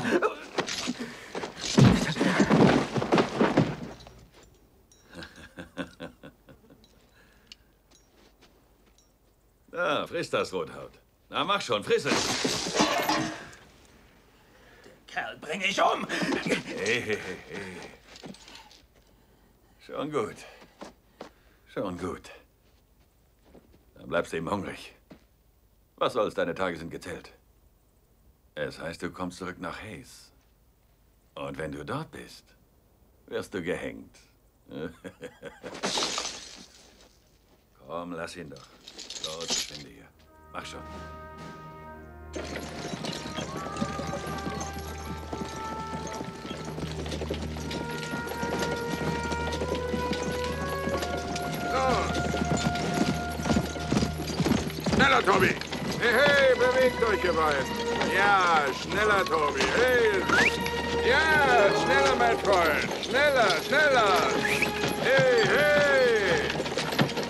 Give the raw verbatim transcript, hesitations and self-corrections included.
da! Da, friss das, Rothaut. Na, mach schon, friss es. Den Kerl bringe ich um. Hey, hey, hey, hey. Schon gut. Schon gut. Dann bleibst du eben hungrig. Was soll's, deine Tage sind gezählt. Es heißt, du kommst zurück nach Hayes. Und wenn du dort bist, wirst du gehängt. Komm, lass ihn doch. Los, verschwinde hier. Mach schon. Schneller, Tobi! Hey, hey, bewegt euch, ihr beiden! Ja, schneller, Tobi! Hey! Ja, schneller, mein Freund! Schneller, schneller!